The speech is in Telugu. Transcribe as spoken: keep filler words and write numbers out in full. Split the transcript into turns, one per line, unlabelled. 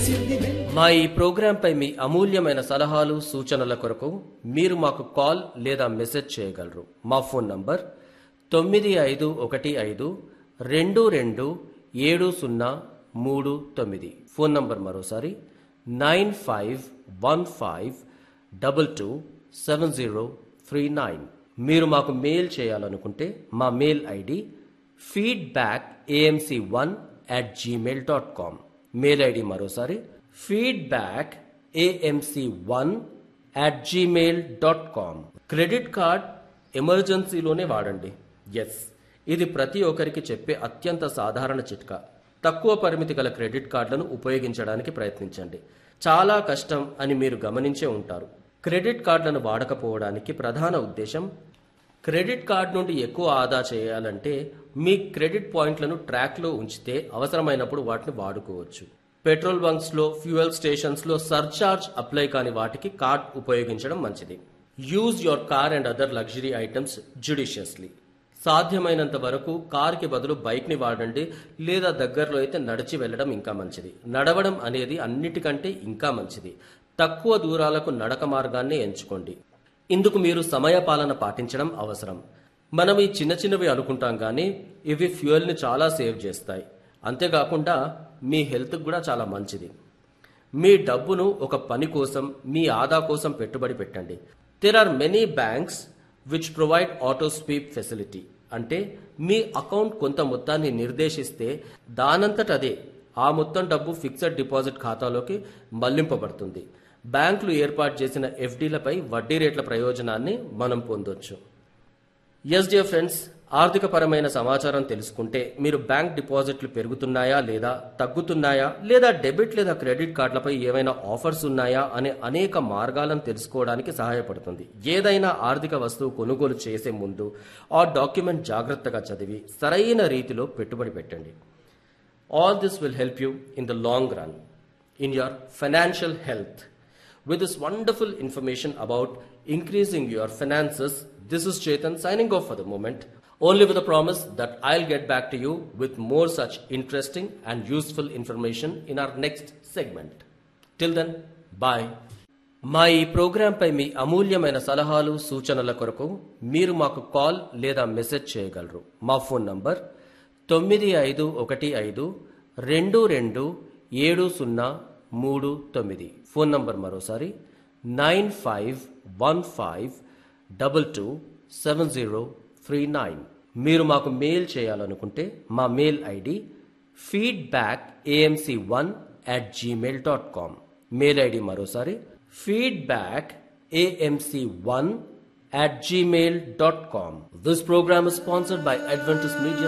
మా ఈ ప్రోగ్రాంపై మీ అమూల్యమైన సలహాలు సూచనల కొరకు మీరు మాకు కాల్ లేదా మెసేజ్ చేయగలరు. మా ఫోన్ నంబర్ తొమ్మిది ఐదు ఒకటి ఐదు రెండు రెండు ఏడు సున్నా మూడు తొమ్మిది. ఫోన్ నంబర్ మరోసారి nine five one five double two seven zero three nine. మీరు మాకు మెయిల్ చేయాలనుకుంటే మా mail ID feedback AMC one at Gmail dot com. Mail ID మరోసారి feedback AMC one at Gmail dot com. Credit card ఎమర్జెన్సీలోనే వాడండి. ఎస్, ఇది ప్రతి ఒక్కరికి చెప్పే అత్యంత సాధారణ చిట్కా. తక్కువ పరిమితి గల క్రెడిట్ కార్డులను ఉపయోగించడానికి ప్రయత్నించండి. చాలా కష్టం అని మీరు గమనించే ఉంటారు. క్రెడిట్ కార్డులను వాడకపోవడానికి ప్రధాన ఉద్దేశం, క్రెడిట్ కార్డు నుండి ఎక్కువ ఆదా చేయాలంటే మీ క్రెడిట్ పాయింట్లను ట్రాక్లో ఉంచితే అవసరమైనప్పుడు వాటిని వాడుకోవచ్చు. పెట్రోల్ బంక్స్లో, ఫ్యూయల్ స్టేషన్స్లో సర్చార్జ్ అప్లై కాని వాటికి కార్డ్ ఉపయోగించడం మంచిది. Use your car and other luxury items judiciously. సాధ్యమైనంత వరకు కార్కి బదులు బైక్ని వాడండి, లేదా దగ్గరలో అయితే నడిచి వెళ్ళడం ఇంకా మంచిది. నడవడం అనేది అన్నిటికంటే ఇంకా మంచిది. తక్కువ దూరాలకు నడక మార్గాన్ని ఎంచుకోండి. ఇందుకు మీరు సమయపాలన పాటించడం అవసరం. మనం ఈ చిన్న చిన్నవి అనుకుంటాం కానీ ఇవి ఫ్యూయల్ని చాలా సేవ్ చేస్తాయి. అంతేకాకుండా మీ హెల్త్కి కూడా చాలా మంచిది. మీ డబ్బును ఒక పని కోసం, మీ ఆదా కోసం పెట్టుబడి పెట్టండి. There are many banks which provide auto sweep facility. అంటే మీ అకౌంట్ కొంత మొత్తాన్ని నిర్దేశిస్తే దానంతట అదే ఆ మొత్తం డబ్బు ఫిక్స్డ్ డిపాజిట్ ఖాతాలోకి మళ్లింపబడుతుంది. బ్యాంకులు ఏర్పాటు చేసిన ఎఫ్డీలపై వడ్డీ రేట్ల ప్రయోజనాన్ని మనం పొందొచ్చు. ఎస్ డియర్ ఫ్రెండ్స్, ఆర్థిక పరమైన సమాచారం తెలుసుకుంటే మీరు బ్యాంక్ డిపాజిట్లు పెరుగుతున్నాయా లేదా తగ్గుతున్నాయా, లేదా డెబిట్ లేదా క్రెడిట్ కార్డులపై ఏమైనా ఆఫర్స్ ఉన్నాయా అనే అనేక మార్గాలను తెలుసుకోవడానికి సహాయపడుతుంది. ఏదైనా ఆర్థిక వస్తువు కొనుగోలు చేసే ముందు ఆ డాక్యుమెంట్ జాగ్రత్తగా చదివి సరైన రీతిలో పెట్టుబడి పెట్టండి. All this will help you in the long run in your financial health. With this wonderful information about increasing your finances, this is Chetan signing off for the moment, only with a promise that I'll get back to you with more such interesting and useful information in our next segment. Till then, bye. మా ఈ ప్రోగ్రాంపై మీ అమూల్యమైన సలహాలు సూచనల కొరకు మీరు మాకు కాల్ లేదా మెసేజ్ చేయగలరు. మా ఫోన్ నంబర్ తొమ్మిది ఐదు ఒకటి ఐదు రెండు రెండు ఏడు సున్నా మూడు తొమ్మిది. ఫోన్ నంబర్ మరోసారి nine five one five double two seven zero three nine. మీరు మాకు మెయిల్ చేయాలనుకుంటే మా mail ID feedback AMC one at Gmail dot com. Mail ID మరోసారి feedback AMC one at Gmail dot com. This programme is sponsored by Adventist Media